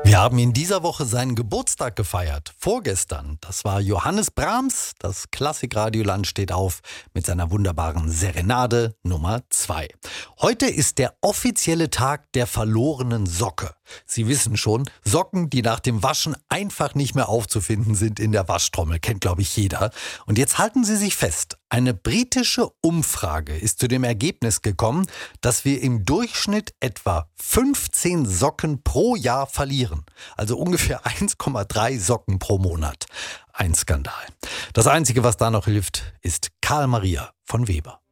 Wir haben in dieser Woche seinen Geburtstag gefeiert. Vorgestern. Das war Johannes Brahms. Das Klassikradioland steht auf mit seiner wunderbaren Serenade Nummer 2. Heute ist der offizielle Tag der verlorenen Socke. Sie wissen schon, Socken, die nach dem Waschen einfach nicht mehr aufzufinden sind in der Waschtrommel. Kennt, glaube ich, jeder. Und jetzt halten Sie sich fest. Eine britische Umfrage ist zu dem Ergebnis gekommen, dass wir im Durchschnitt etwa 15 Socken pro Jahr verlieren. Also ungefähr 1,3 Socken pro Monat. Ein Skandal. Das Einzige, was da noch hilft, ist Karl Maria von Weber.